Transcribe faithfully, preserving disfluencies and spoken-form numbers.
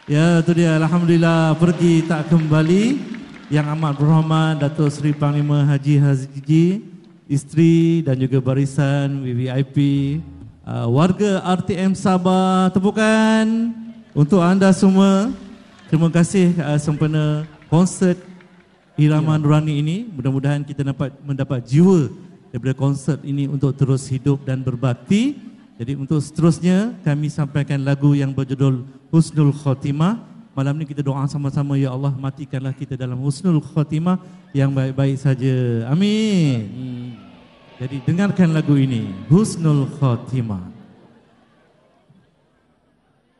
Ya, itu dia. Alhamdulillah, pergi tak kembali. Yang amat berhormat Datuk Seri Panglima Haji Haji, isteri dan juga barisan V V I P, uh, warga R T M Sabah, tepukan untuk anda semua. Terima kasih uh, sempena konsert Irama Nurani ini. Mudah-mudahan kita dapat mendapat jiwa daripada konsert ini untuk terus hidup dan berbakti. Jadi untuk seterusnya kami sampaikan lagu yang berjudul Husnul Khotimah. Malam ni kita doa sama-sama, ya Allah matikanlah kita dalam husnul khotimah yang baik-baik saja. Amin. Jadi dengarkan lagu ini, Husnul Khotimah.